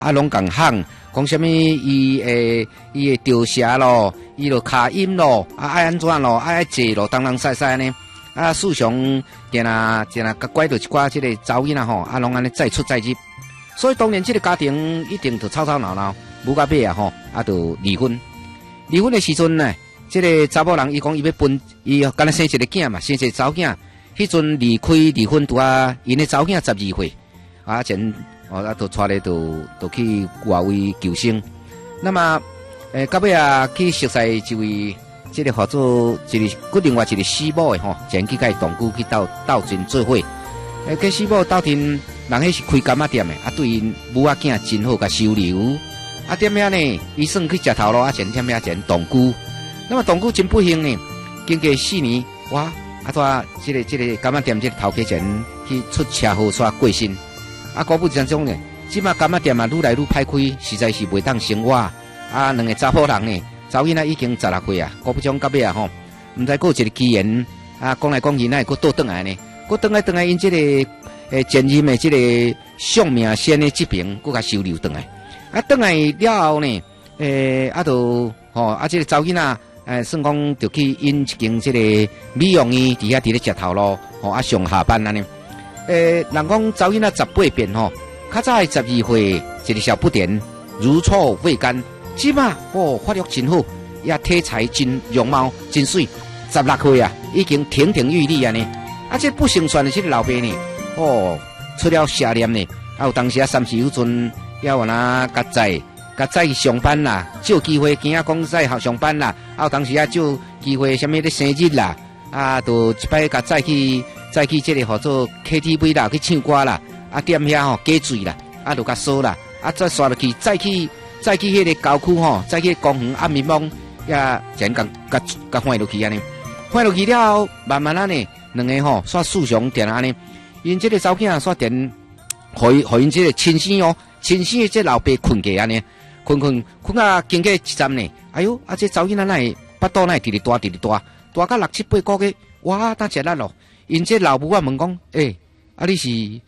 啊，拢共喊讲什么？伊会掉舌咯，伊就卡音咯，啊爱安怎咯，爱坐咯，东东西西呢？啊，事实上定啊，甲拐到一寡即个查某囡仔吼，啊，拢安尼再出再入。所以当然，即个家庭一定就吵吵闹闹，无到尾啊吼，啊，就离婚。离婚的时阵呢，即个查某人伊讲伊要分，伊干那生一个囝嘛，生一个查某囝。迄阵离婚拄啊，因的查某囝12岁，啊前啊都带咧都去外围求生。那么到尾啊去熟悉一位，即个合作另外一个师母的吼，前去甲同居去斗阵做伙。跟师母斗阵，人迄是开柑仔店的，啊对因母仔囝真好甲收留。啊点遐呢？伊算去食头路，啊前点遐前同居。那么同居真不幸呢，经过4年，哇！啊，即个柑仔店即个头家前去出车祸煞过身，啊，果不其然呢，即马柑仔店啊愈来愈歹开，实在是袂当生活。啊，两个查甫人呢，查某囡仔已经16岁啊，果不其然到尾啊吼，毋知过一个机缘啊，讲来讲去，那个佫倒转来呢，佫倒来因即个前任的即个相命先的疾病，佫甲收留转来。啊，转来了后呢，就即个查某囡仔。算讲就去因一间即个美容院伫咧食头路，啊上下班安尼。人讲查某囡仔18变吼，较早12岁一个小不点，如臭未干，即马发育真好，也体材真容貌真水，16岁啊已经亭亭玉立安尼。啊，这不成全的这个老爸呢，出了邪念呢，啊有当时啊30有阵要有哪甲载去上班啦，借机会惊啊讲载上班啦，啊有当时啊借机会什么咧生日啦，啊就一摆甲载去这个号做 KTV 啦，去唱歌啦，啊点遐吼加醉啦，啊就甲烧啦，啊再刷落去，再去迄个郊区吼，再去公园暗暝梦，也真甲换落去安尼，换落去了后，慢慢啊呢，两个吼煞思想定安尼，因这个查某囝煞定，互因这个亲生的这老爸困过安尼。困啊！经过一站呢，哎哟！啊，这查某囡仔哪会巴肚哪会直直大到6、7、8个月，哇！当食力咯。因这老母啊问讲，啊你是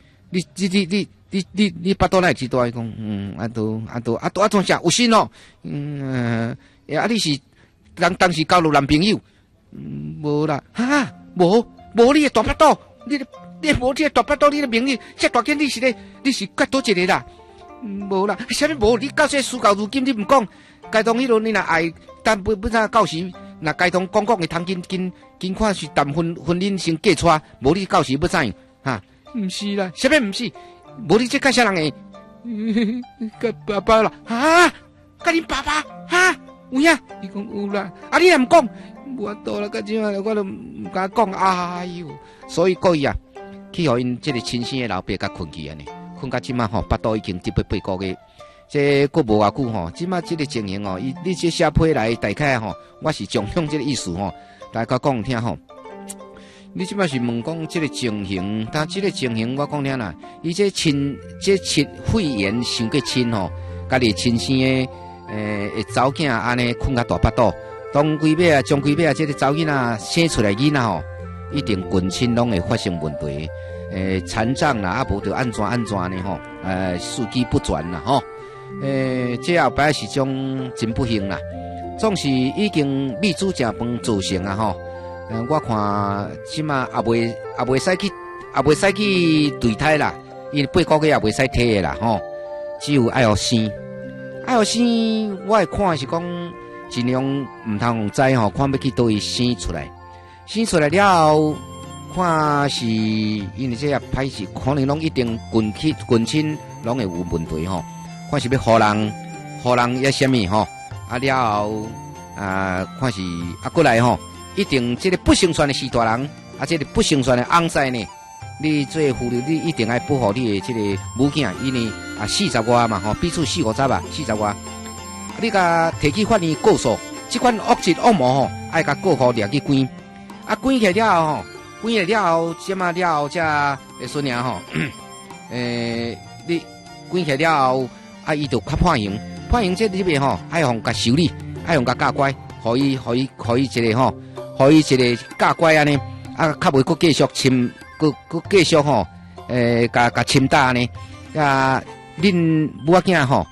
你巴肚哪会直大？伊讲，啊怎食有心咯？啊你是当时交了男朋友？无啦，哈，无你的大巴肚，你无这大巴肚，你的名字这大件你是决倒一个啦。无啦，啥物无？你到这事到如今你毋讲，该当迄落你若爱，但不知到时，若该当讲会通紧看是谈婚姻先嫁出，无你到时要怎样？哈，毋是啦，啥物毋是？无你这介啥人诶？甲爸爸啦，哈，甲恁爸爸哈，有影？伊讲有啦，啊你若毋讲，我倒啦，甲怎啊？我都毋敢讲，哎哟，所以故意啊，去互因这个亲生诶老爸甲困去安尼。困到即马吼，巴肚已经8个月，这佫无偌久吼。即马即个情形哦，你这写批来大概吼，我是重用这个意思吼，大家讲听吼。你即马是问讲这个情形，但这个情形我讲听啦，伊这肺炎伤过亲吼，家己亲生的查某囝安尼困到大巴肚，当几尾啊，将几尾啊，这个查某囡仔生出来囡仔吼，一定近亲拢会发生问题。残障啦，啊无就安怎呢吼？数据不全啦吼。这后摆是种真不幸啦，总是已经米煮成饭造成啊吼。我看即马也袂使去对胎啦，因8个月也袂使摕的啦吼。只有爱互生，我会看是讲尽量唔通知吼，看要去倒位生出来了后。看是因为这也歹势，可能拢一定近亲拢会有问题吼。看是要互人也什么吼，啊了后看是过来吼，一定这个不成全的四大人，这个不成全的翁婿呢，你做妇女你一定要保护你的这个母囝，因为40外嘛吼，彼此40、50啊，40外，你甲提起法院告诉，这款恶质恶魔吼，爱甲告诉掠去关，关起了后。关了后，即嘛了后，才会孙娘吼，你关起了后，伊就较判刑这里边吼，爱互甲修理，爱互甲教乖，互伊一个吼，互伊一个教乖安尼，较袂佫继续侵，佫继续吼，甲侵打呢， 恁母仔囝吼。